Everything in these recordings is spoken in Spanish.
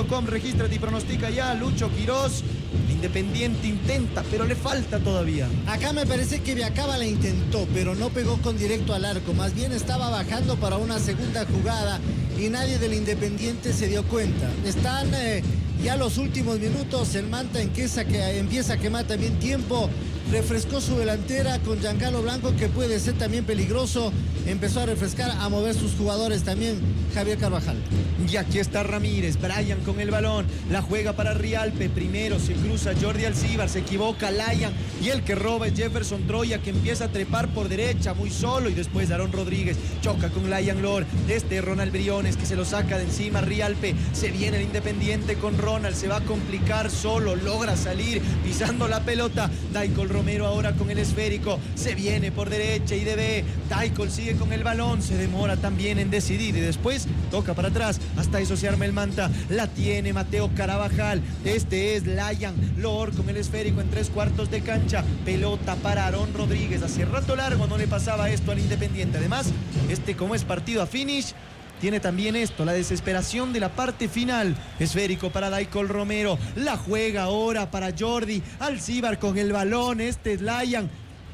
betcris.com, regístrate y pronostica ya. Lucho Quiroz, el Independiente intenta, pero le falta todavía. Acá me parece que Viacaba la intentó, pero no pegó con directo al arco. Más bien estaba bajando para una segunda jugada y nadie del Independiente se dio cuenta. Están ya los últimos minutos. El Manta empieza a quemar también tiempo. Refrescó su delantera con Giancarlo Blanco, que puede ser también peligroso. Empezó a refrescar, a mover sus jugadores también Javier Carvajal. Y aquí está Ramírez, Brian con el balón, la juega para Rialpe, primero se cruza Jordi Alcibar, se equivoca Layan, y el que roba es Jefferson Troya, que empieza a trepar por derecha muy solo, y después Aarón Rodríguez choca con Layan Lor. Ronald Briones, que se lo saca de encima Rialpe. Se viene el Independiente con Ronald, se va a complicar solo, logra salir pisando la pelota. Daikol Romero ahora con el esférico, se viene por derecha y debe. Daikol sigue con el balón, se demora también en decidir y después toca para atrás. Hasta eso se arma el Manta, la tiene Mateo Carabajal. Es Layan Lor con el esférico en 3/4 de cancha. Pelota para Aarón Rodríguez. Hace rato largo no le pasaba esto al Independiente. Además, como es partido a finish, tiene también esto, la desesperación de la parte final. Esférico para Daikol Romero, la juega ahora para Jordi Alcibar con el balón. Es Layan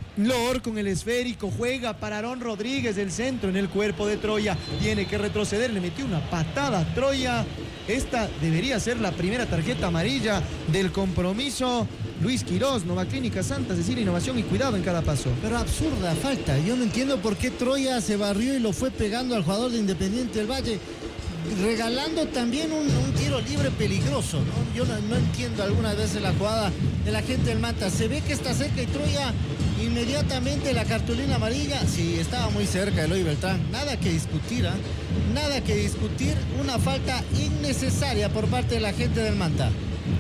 Lor con el esférico, juega para Aarón Rodríguez, del centro en el cuerpo de Troya. Tiene que retroceder, le metió una patada a Troya. Esta debería ser la primera tarjeta amarilla del compromiso. Luis Quiroz, Nova Clínica Santa Cecilia, innovación y cuidado en cada paso. Pero absurda falta. Yo no entiendo por qué Troya se barrió y lo fue pegando al jugador de Independiente del Valle, regalando también un tiro libre peligroso, ¿no? Yo no entiendo algunas veces la jugada de la gente del Manta. Se ve que está cerca y Troya inmediatamente la cartulina amarilla. Sí, estaba muy cerca Eloy Beltrán. Nada que discutir, ¿eh? Nada que discutir. Una falta innecesaria por parte de la gente del Manta.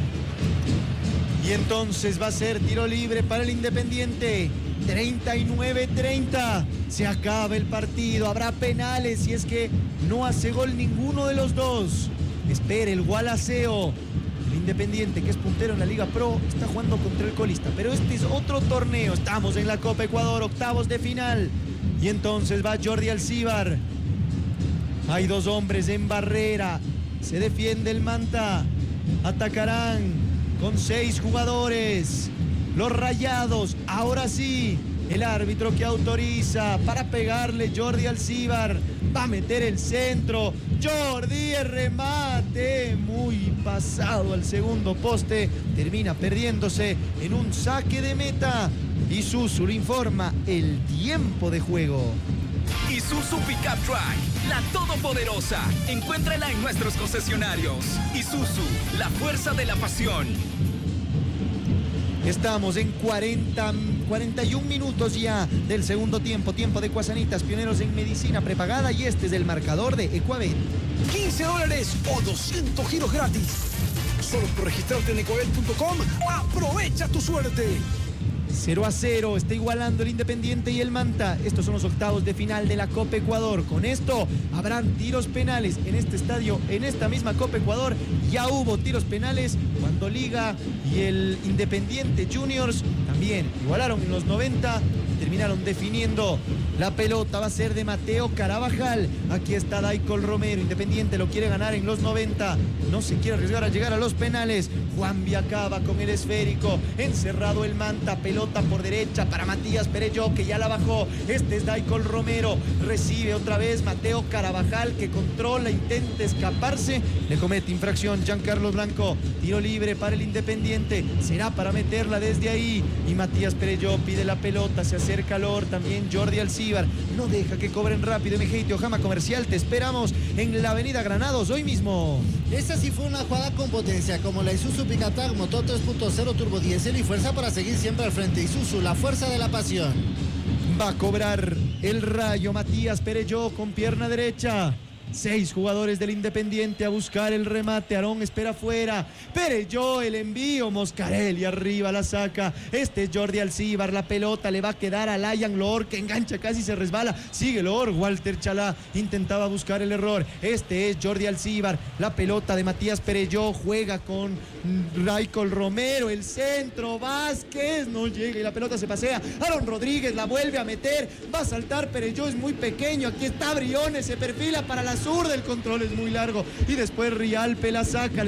Y entonces va a ser tiro libre para el Independiente. 39-30. Se acaba el partido. Habrá penales si es que no hace gol ninguno de los dos. Espere el Gualaceo. El Independiente, que es puntero en la Liga Pro, está jugando contra el colista. Pero este es otro torneo. Estamos en la Copa Ecuador, octavos de final. Y entonces va Jordi Alcibar. Hay dos hombres en barrera. Se defiende el Manta. Atacarán con 6 jugadores. Los Rayados, ahora sí, el árbitro que autoriza para pegarle Jordi Alcibar. Va a meter el centro. Jordi, el remate muy pasado al segundo poste. Termina perdiéndose en un saque de meta. Isuzu le informa el tiempo de juego. Isuzu Pickup Truck, la todopoderosa. Encuéntrala en nuestros concesionarios. Isuzu, la fuerza de la pasión. Estamos en 41 minutos ya del segundo tiempo. Tiempo de Cuasanitas, pioneros en medicina prepagada. Y este es el marcador de Ecuabet. $15 o 200 giros gratis. Solo por registrarte en ecuabet.com. Aprovecha tu suerte. 0-0, está igualando el Independiente y el Manta. Estos son los octavos de final de la Copa Ecuador. Con esto habrán tiros penales en este estadio, en esta misma Copa Ecuador. Ya hubo tiros penales cuando Liga y el Independiente Juniors también igualaron en los 90. Terminaron definiendo. La pelota va a ser de Mateo Carabajal. Aquí está Daikol Romero. Independiente lo quiere ganar en los 90. No se quiere arriesgar a llegar a los penales. Juan Viacaba con el esférico. Encerrado el Manta. Pelota por derecha para Matías Perelló, que ya la bajó. Este es Daikol Romero. Recibe otra vez Mateo Carabajal, que controla, intenta escaparse. Le comete infracción Giancarlo Blanco. Tiro libre para el Independiente. Será para meterla desde ahí. Y Matías Perelló pide la pelota. Se acerca Lor. También Jordi Alcibar. No deja que cobren rápido. MG Teojama Comercial. Te esperamos en la avenida Granados hoy mismo. Esta sí fue una jugada con potencia, como la Isuzu Pickup Truck, motor 3.0 turbo diésel y fuerza para seguir siempre al frente. Isuzu, la fuerza de la pasión. Va a cobrar el Rayo Matías Perelló con pierna derecha. 6 jugadores del Independiente a buscar el remate. Aarón espera afuera. Perelló, el envío. Moscarelli arriba la saca. Este es Jordi Alcibar. La pelota le va a quedar a Layan Lor, que engancha, casi se resbala. Sigue Lor. Walter Chalá intentaba buscar el error. Este es Jordi Alcibar. La pelota de Matías Perelló. Juega con Daikol Romero. El centro. Vázquez no llega y la pelota se pasea. Aarón Rodríguez la vuelve a meter. Va a saltar Perelló. Es muy pequeño. Aquí está Briones. Se perfila para la zurda. El control es muy largo. Y después Rialpe la saca.